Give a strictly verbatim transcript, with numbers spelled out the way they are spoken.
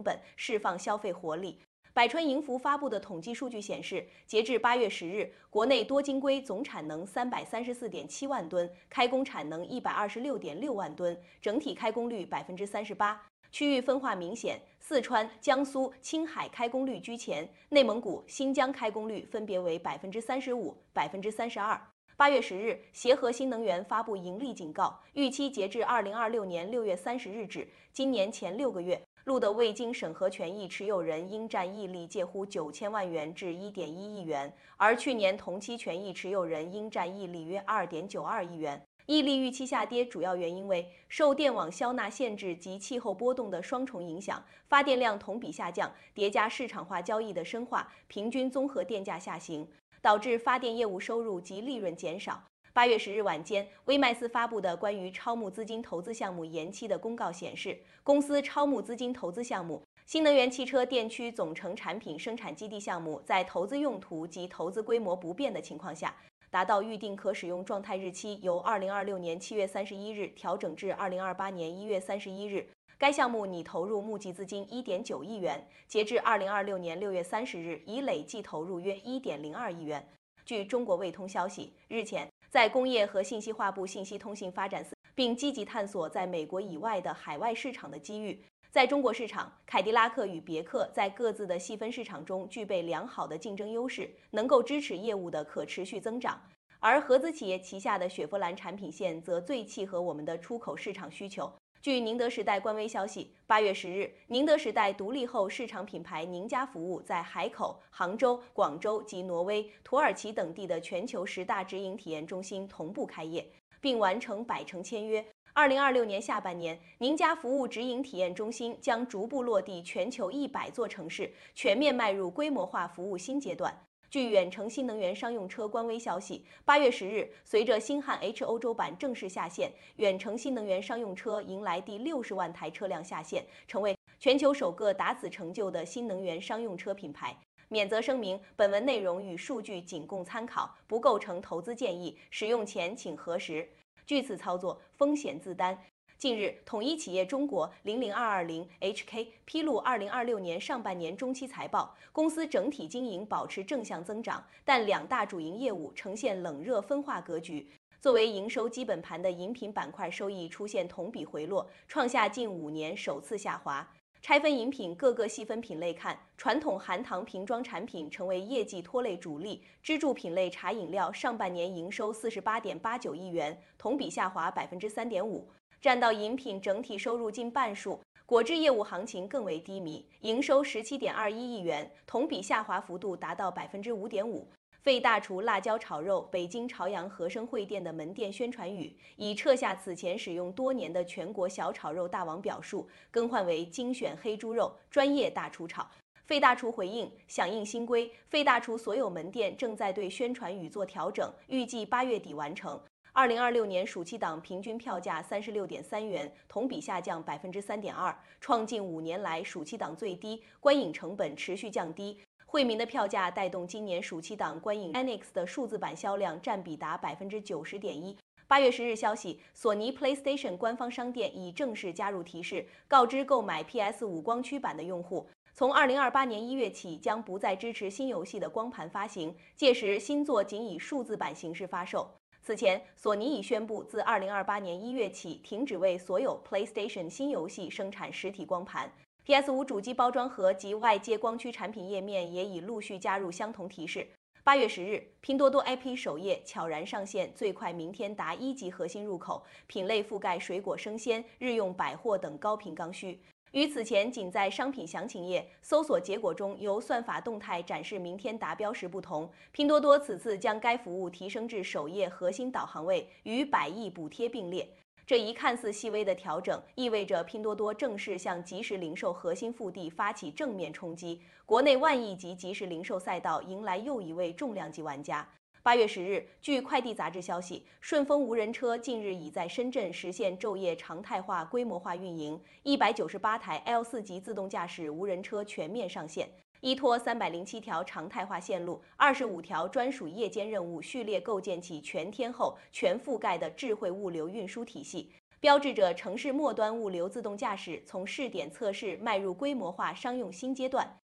本，释放消费活力。百川银服发布的统计数据显示，截至八月十日，国内多晶硅总产能三百三十四点七万吨，开工产能一百二十六点六万吨，整体开工率百分之三十八。区域分化明显，四川、江苏、青海开工率居前，内蒙古、新疆开工率分别为百分之三十五、百分之三十二。八月十日，协和新能源发布盈利警告，预期截至二零二六年六月三十日止，今年前六个月，路的未经审核权益持有人应占溢利介乎九千万元至一点一亿元，而去年同期权益持有人应占溢利约二点九二亿元。溢利预期下跌主要原因为受电网消纳限制及气候波动的双重影响，发电量同比下降，叠加市场化交易的深化，平均综合电价下行，导致发电业务收入及利润减少。八月十日晚间，威迈斯发布的关于超募资金投资项目延期的公告显示，公司超募资金投资项目新能源汽车电驱总成产品生产基地项目在投资用途及投资规模不变的情况下，达到预定可使用状态日期由二零二六年七月三十一日调整至二零二八年一月三十一日。该项目拟投入募集资金一点九亿元，截至二零二六年六月三十日，已累计投入约一点零二亿元。据中国卫通消息，日前，在工业和信息化部信息通信发展司，并积极探索在美国以外的海外市场的机遇。在中国市场，凯迪拉克与别克在各自的细分市场中具备良好的竞争优势，能够支持业务的可持续增长。而合资企业旗下的雪佛兰产品线则最契合我们的出口市场需求。据宁德时代官微消息，八月十日，宁德时代独立后市场品牌宁家服务在海口、杭州、广州及挪威、土耳其等地的全球十大直营体验中心同步开业，并完成百城签约。二零二六年下半年，宁家服务直营体验中心将逐步落地全球一百座城市，全面迈入规模化服务新阶段。据远程新能源商用车官微消息，八月十日，随着星汉 H 欧洲版正式下线，远程新能源商用车迎来第六十万台车辆下线，成为全球首个达此成就的新能源商用车品牌。免责声明：本文内容与数据仅供参考，不构成投资建议，使用前请核实。据此操作，风险自担。近日，统一企业中国 零零二二零 H K 披露二零二六年上半年中期财报，公司整体经营保持正向增长，但两大主营业务呈现冷热分化格局。作为营收基本盘的饮品板块收益出现同比回落，创下近五年首次下滑。拆分饮品各个细分品类看，传统含糖瓶装产品成为业绩拖累主力，支柱品类茶饮料上半年营收四十八点八九亿元，同比下滑百分之三点五。占到饮品整体收入近半数，果汁业务行情更为低迷，营收十七点二一亿元，同比下滑幅度达到百分之五点五。费大厨辣椒炒肉北京朝阳和生汇店的门店宣传语已撤下此前使用多年的全国小炒肉大王表述，更换为精选黑猪肉，专业大厨炒。费大厨回应，响应新规，费大厨所有门店正在对宣传语做调整，预计八月底完成。二零二六年暑期档平均票价三十六点三元，同比下降百分之三点二，创近五年来暑期档最低。观影成本持续降低，惠民的票价带动今年暑期档观影 I N X 的数字版销量占比达百分之九十点一。八月十日消息，索尼 PlayStation 官方商店已正式加入提示，告知购买 P S 五光驱版的用户，从二零二八年一月起将不再支持新游戏的光盘发行，届时新作仅以数字版形式发售。此前，索尼已宣布自二零二八年一月起停止为所有 PlayStation 新游戏生产实体光盘。P S 五 主机包装盒及外接光驱产品页面也已陆续加入相同提示。八月十日，拼多多 A P 首页悄然上线最快明天达一级核心入口，品类覆盖水果生鲜、日用百货等高频刚需。与此前仅在商品详情页搜索结果中由算法动态展示明天达标时不同，拼多多此次将该服务提升至首页核心导航位，与百亿补贴并列。这一看似细微的调整，意味着拼多多正式向即时零售核心腹地发起正面冲击，国内万亿级即时零售赛道迎来又一位重量级玩家。八月十日，据快递杂志消息，顺丰无人车近日已在深圳实现昼夜常态化、规模化运营，一百九十八台 L 四 级自动驾驶无人车全面上线，依托三百零七条常态化线路、二十五条专属夜间任务序列构建起全天候、全覆盖的智慧物流运输体系， 标志着城市末端物流自动驾驶从试点测试迈入规模化商用新阶段。